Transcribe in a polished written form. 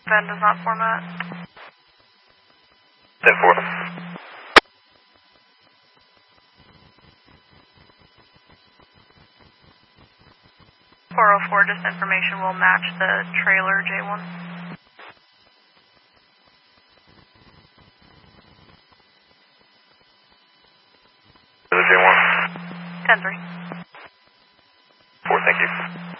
Ben does not format. 10-4. 404, this information will match the trailer J1. J1. 10-3. 4, thank you.